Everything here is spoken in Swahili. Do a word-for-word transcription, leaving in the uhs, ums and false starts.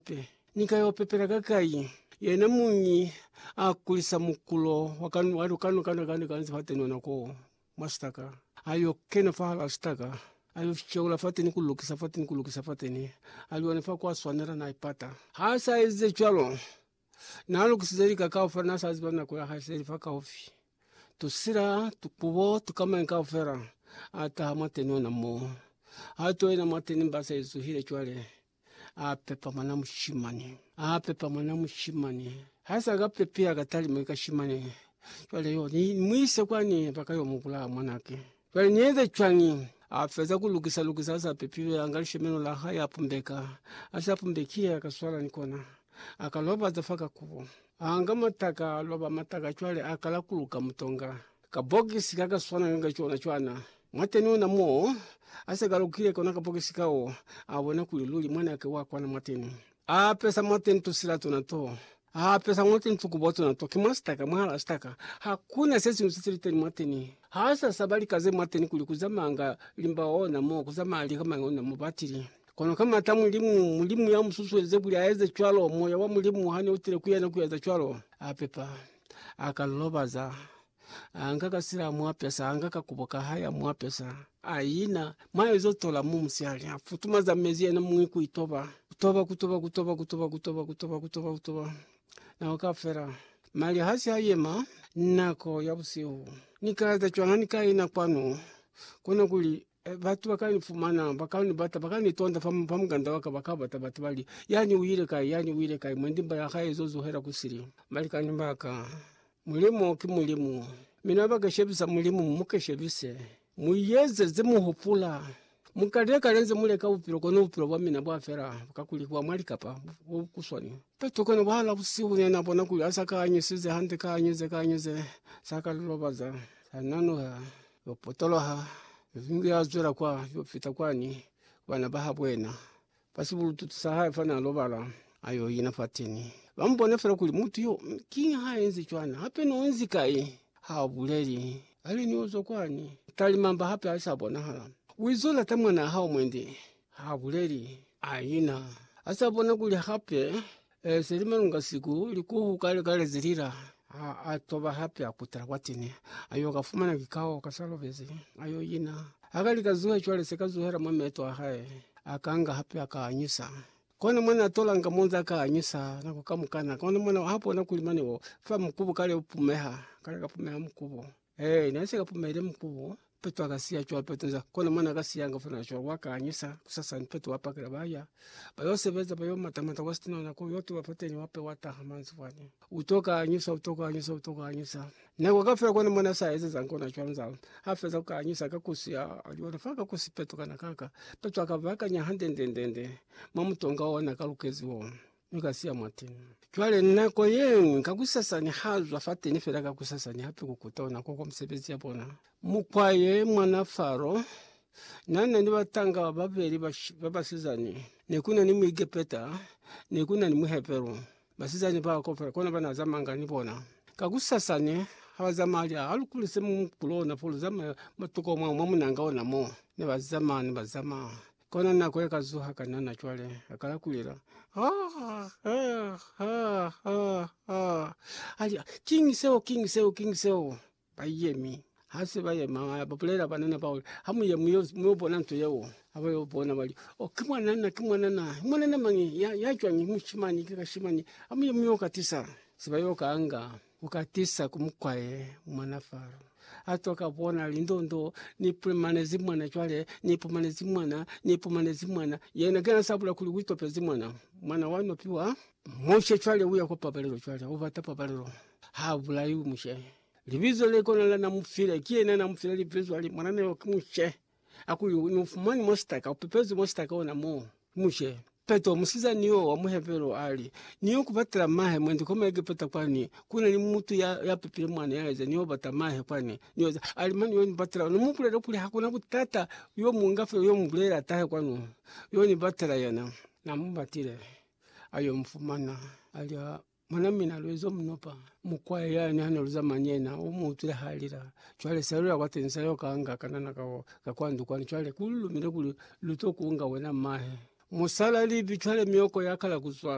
pe nikayo pepera kakai yena munyi akulisa mukulo wakanu wadu kanu kanu kanu kanu fateni wanako mastaka ayo kena fahala staka ayo chola fateni kulukisa fateni kulukisa fateni ayo wanafa kwa swanera na ipata hasa ize chalo nalo kusizeri kakao ferna sazibana kwa haseri faka ofi tusira tukubo tukama nka ofera ata hamateni wana mo hato ina mateni mbasa izu hile chwale apepa mana mushimani apepa mana mushimani hasa gape pia gatali mweka shimani chwale yo ni mwise kwani paka yo mukula mwanake chwale nyeze chwangi afeza kulukisa lukisa asa pepiwe angalishe meno la haya apumbeka asa apumbekia kaswala nikona akaloba zafaka kubo anga mataka loba mataka chwale akala kuluka mutonga kabogisi kaka swana nga chona chwana mateni na mo asa galukire kona kabogisi kao abona kuliluli mwana yake wakwa na mateni a pesa mateni tusila tunato a pesa mateni tukuboto na to kimastaka mhala staka hakuna sesi msisirite mateni hasa sabali kaze mateni kulikuzama anga limba ona mo kuzama ali kama ona mubatiri kono kama tamu limu mulimu ya msusu ezebuli aeze chwalo moya wa mulimu hani utire kuyana kuyaza chwalo apepa akalobaza angaka sira mwapesa angaka kuboka haya mwapesa aina mayo zotola mumsiali afutuma za mezi na mwiku itoba kutoba kutoba kutoba kutoba kutoba kutoba kutoba kutoba na wakafera mali hasi hayema nako yabusiu nikaza chwana nikaina kwano kono kuli batu bakani fumana bakani bata bakani tonda fam famganda waka bakabata batbali yani uire kai yani uire kai mwendimba ya haye zozo hera kusiri malikani mbaka mulimo kimulimu minabaga shebisa mulimu mukeshebise muyeze zimuhopula mukareka lenze muleka upiro kono upiro bamina bwafera bakakulikuwa mwalikapa kuswani peto kono bala busihu yana bona kuli asaka anyisize hande ka anyeze ka anyeze saka lobaza sanano ha yopotolo ha vingi azura kwa yopita kwani wana bahabwena pasibulu tusaha fana lobala ayo ina fatini bambone fera kuli mutu yo kinga haenzi chwana hape no enzi kai ha buleri ali ni uzo kwani tali mamba hape asabona hala wizola tamwana hao mwende ha buleri aina asabona kuli hape e, selimanunga siku likuhu kale kale zirira ha atoba hape akutara watini ayo kafumana kikao kasalovezi ayo ina agali kazuhe chwale sekazuhera mameto ahae akanga hape akaanyisa kona mwana tola nga monza ka anyisa na kukamukana kona mwana hapo na kulimani wo fa mkubu kale upumeha kale kapumeha mkubu eh nase kapumere mkubu peto akasia chwa peto za kona mwana akasia nga fana chwa waka anyisa kusasa ni peto wapa grabaya bayo sebeza bayo matamata wastina na ko yote wapate ni wape wata hamanzi wani utoka anyisa utoka anyisa utoka anyisa na wakafira kona mwana saa eze zango na chwa nzao hafeza ka anyisa kakusia aliona faka kusi peto kana kaka peto akavaka nya hande ndende mamutonga wana kalukezi wo nikasia matini chwale nako yengu kakusasa ni hazwa fate ni fera kakusasa ni hapi kukutona koko msebezi yabona mukwaye mwana faro nana ni batanga babeli babasizani nekuna ni mwigepeta nekuna ni muhepero basizani ba kofera kona bana zamanga ni bona kakusasa ni hawazamali alukulise mukulona fulu zama matuko mwa munanga ona mo ne bazama ni bazama kona nako yakazuha kanana chwale akala kulira ah ah ah ah ah ali king seo king seo king seo bayemi hase bayema babulera banana bawo hamu ye muyo mubona nto yewo abayo bona bali o kimwana na kimwana na mwana na mangi ya yachwa ni muchimani kikashimani hamu ye muyo katisa sibayo kaanga ukatisa kumukwaye mwanafaro atoka bona lindondo ni permanezi mwana chwale ni permanezi mwana ni permanezi mwana yena kana sabula kuli wito pezi mwana mwana wano piwa moshe chwale uya ko pabalero chwale ovata pabalero habula yu mushe libizo leko na na mufile kiena na mufile libizo ali mwana ne okushe akuyu nufumani mostaka upepezi mostaka ona mo mushe peto musiza niyo wa muhepero ali niyo kubatira mahe mwende koma egepeta kwani kuna ni mutu ya ya pepile mwana yaza niyo bata mahe kwani niyo alimani yo batira no mupulero puli hakuna butata yo mungafe yo mbulera tahe kwanu yo ni batira yana na mbatire ayo mfumana ali mwana mina lwezo mnopa mukwaye yani hano luzamanyena umutu halira chwale sarura kwatensa yo kanga kanana kawo kakwandu kwani chwale kullu mire kuli lutoku unga wena mahe musala libi chwale mioko yakala kuzwa